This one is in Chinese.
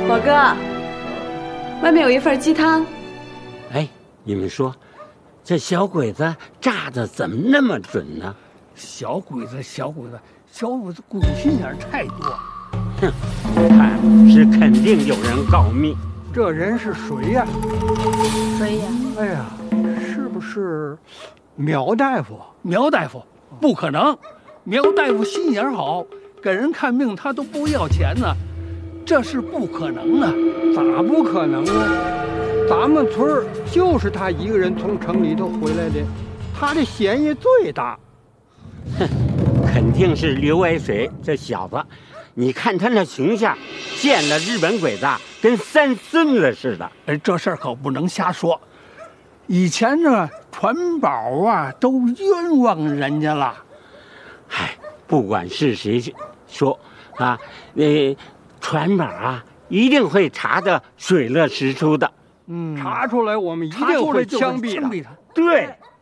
火哥，外面有一份鸡汤。 哎，你们说，这小鬼子炸的怎么那么准呢？ 小鬼子，鬼心眼太多。 哼，看是肯定有人告密。 这人是谁呀？ 谁呀？ 哎呀，是不是苗大夫？ 苗大夫不可能，苗大夫心眼好，给人看病他都不要钱呢，这是不可能的。 咋不可能呢？咱们村儿就是他一个人从城里头回来的，他的嫌疑最大。 哼，肯定是刘爱水这小子。你看他那形象，见了日本鬼子跟三孙子似的。 哎，这事儿可不能瞎说。以前呢，传宝啊都冤枉人家了。 哎，不管是谁说啊，传宝啊一定会查得水落石出的。 查出来我们一定会枪毙他。 对。